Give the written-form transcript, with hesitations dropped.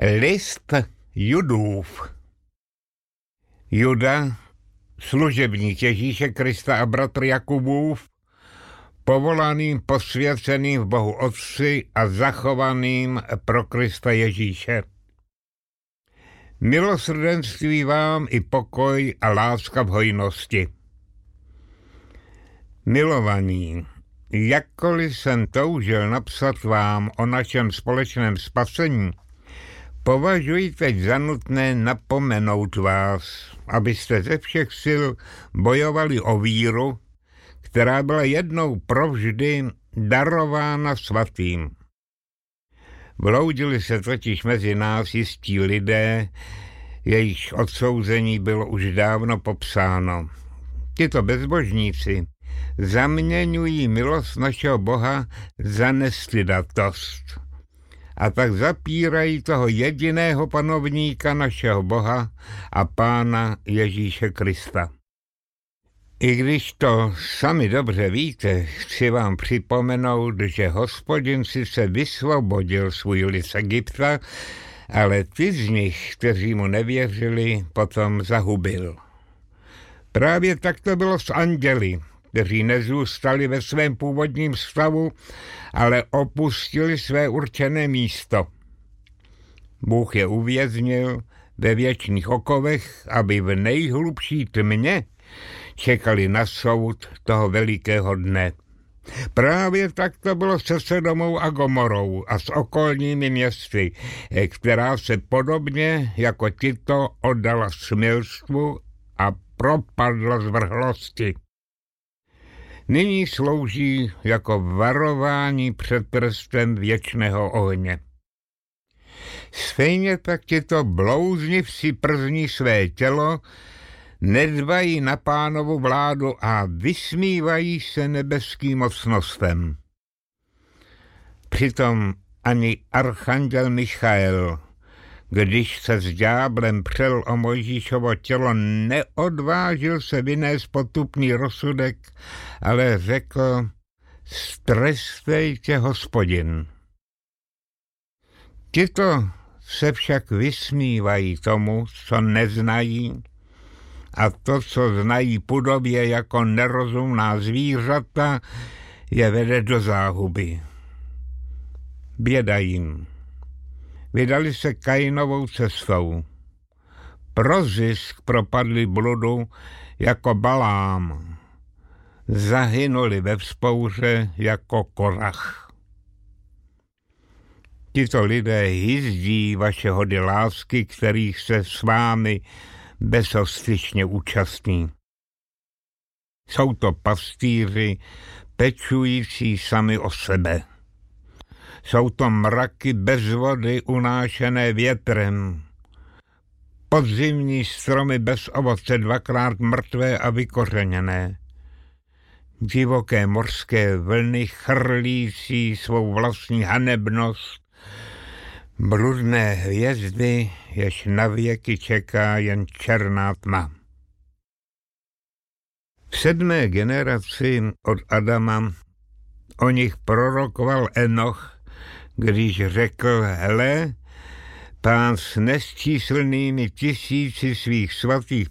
List Judův. Juda, služebník Ježíše Krista a bratr Jakubův, povolaným, posvěceným v Bohu Otci a zachovaným pro Krista Ježíše. Milosrdenství vám i pokoj a láska v hojnosti. Milovaní, jakkoliv jsem toužil napsat vám o našem společném spasení, považuji teď za nutné napomenout vás, abyste ze všech sil bojovali o víru, která byla jednou provždy darována svatým. Vloudili se totiž mezi nás jistí lidé, jejichž odsouzení bylo už dávno popsáno. Tito bezbožníci zaměňují milost našeho Boha za nestydatost a tak zapírají toho jediného panovníka našeho Boha a Pána Ježíše Krista. I když to sami dobře víte, chci vám připomenout, že Hospodin sice vysvobodil svůj lid z Egypta, ale ty z nich, kteří mu nevěřili, potom zahubil. Právě tak to bylo s anděli, kteří nezůstali ve svém původním stavu, ale opustili své určené místo. Bůh je uvěznil ve věčných okovech, aby v nejhlubší tmě čekali na soud toho velikého dne. Právě tak to bylo se Sodomou a Gomorou a s okolními městy, která se podobně jako tito oddala smilstvu a propadla zvrhlosti. Nyní slouží jako varování před trestem věčného ohně. Stejně tak tito blouznivci przní své tělo, nedbají na Pánovu vládu a vysmívají se nebeským mocnostem. Přitom ani archanděl Michael, když se s ďáblem přel o Mojžíšovo tělo, neodvážil se vynést potupný rozsudek, ale řekl: strestej tě, Hospodin. Tito se však vysmívají tomu, co neznají, a to, co znají půdobě jako nerozumná zvířata, je vede do záhuby. Běda jim. Vydali se Kainovou cestou. Pro zisk propadli bludu jako Balám. Zahynuli ve vzpouře jako Korach. Tito lidé hyzdí vaše hody lásky, kterých se s vámi bezostyšně účastní. Jsou to pastýři, pečující sami o sebe. Jsou to mraky bez vody unášené větrem. Podzimní stromy bez ovoce, dvakrát mrtvé a vykořeněné. Divoké mořské vlny chrlící svou vlastní hanebnost. Bludné hvězdy, jež navěky čeká jen černá tma. V 7. generaci od Adama o nich prorokoval Enoch, když řekl: hele, Pán s nesčíslnými tisíci svých svatých